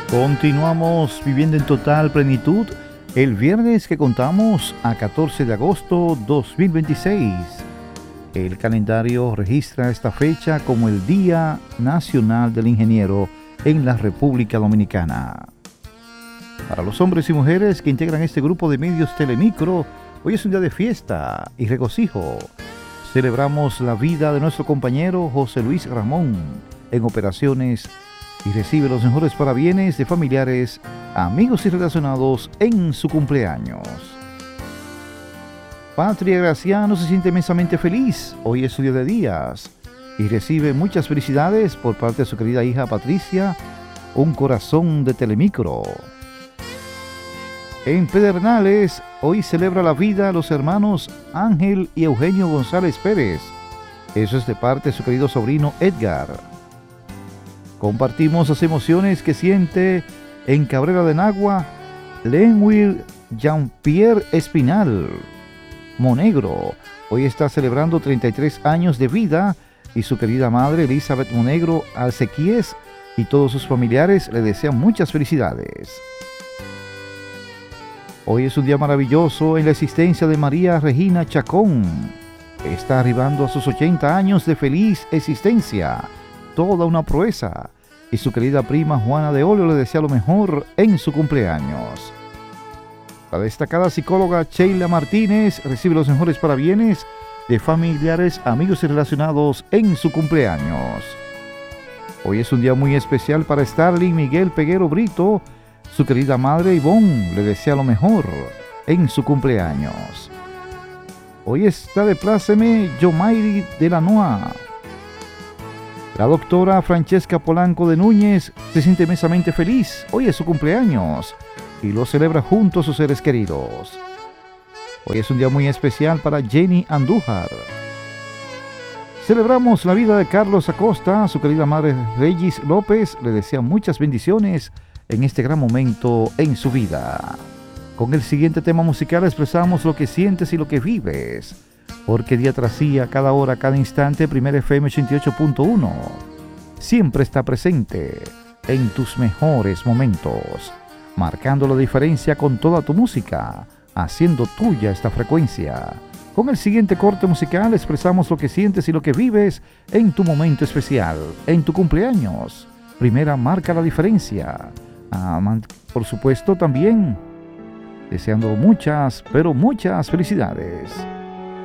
Continuamos viviendo en total plenitud el viernes que contamos a 14 de agosto 2026. El calendario registra esta fecha como el Día Nacional del Ingeniero en la República Dominicana. Para los hombres y mujeres que integran este grupo de medios Telemicro, hoy es un día de fiesta y regocijo. Celebramos la vida de nuestro compañero José Luis Ramón en operaciones y recibe los mejores parabienes de familiares, amigos y relacionados en su cumpleaños. Patria Graciano se siente inmensamente feliz, hoy es su día de días, y recibe muchas felicidades por parte de su querida hija Patricia, un corazón de Telemicro. En Pedernales, hoy celebra la vida los hermanos Ángel y Eugenio González Pérez. Eso es de parte de su querido sobrino Edgar. Compartimos las emociones que siente en Cabrera de Nagua Lenwil Jean-Pierre Espinal. Monegro hoy está celebrando 33 años de vida y su querida madre Elizabeth Monegro Alcequies y todos sus familiares le desean muchas felicidades. Hoy es un día maravilloso en la existencia de María Regina Chacón. Está arribando a sus 80 años de feliz existencia, toda una proeza, y su querida prima Juana de Olio le desea lo mejor en su cumpleaños. La destacada psicóloga Sheila Martínez recibe los mejores parabienes de familiares, amigos y relacionados en su cumpleaños. Hoy es un día muy especial para Starling Miguel Peguero Brito. Su querida madre Ivonne le desea lo mejor en su cumpleaños. Hoy está de pláceme Yomairi de la Noa. La doctora Francesca Polanco de Núñez se siente inmensamente feliz. Hoy es su cumpleaños y lo celebra junto a sus seres queridos. Hoy es un día muy especial para Jenny Andújar. Celebramos la vida de Carlos Acosta. Su querida madre Regis López le desea muchas bendiciones en este gran momento en su vida. Con el siguiente tema musical expresamos lo que sientes y lo que vives, porque día tras día, cada hora, cada instante, Primer FM 88.1 siempre está presente en tus mejores momentos, marcando la diferencia con toda tu música, haciendo tuya esta frecuencia. Con el siguiente corte musical expresamos lo que sientes y lo que vives en tu momento especial, en tu cumpleaños. Primera marca la diferencia. Por supuesto también deseando muchas, pero muchas felicidades.